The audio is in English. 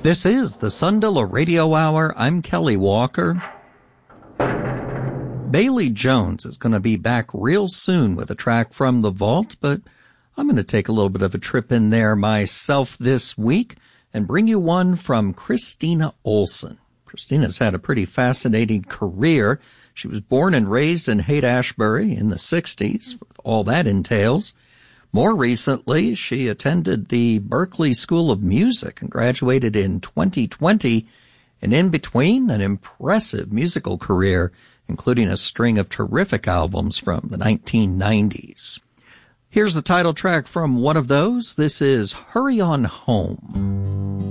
This is the Sundalo Radio Hour. I'm Kelly Walker. Bailey Jones is going to be back real soon with a track from The Vault, but I'm going to take a little bit of a trip in there myself this week and bring you one from Christina Olson. Christina's had a pretty fascinating career. She was born and raised in Haight-Ashbury in the 60s, with all that entails. More recently, she attended the Berklee School of Music and graduated in 2020, and in between, an impressive musical career, including a string of terrific albums from the 1990s. Here's the title track from one of those. This is Hurry On Home.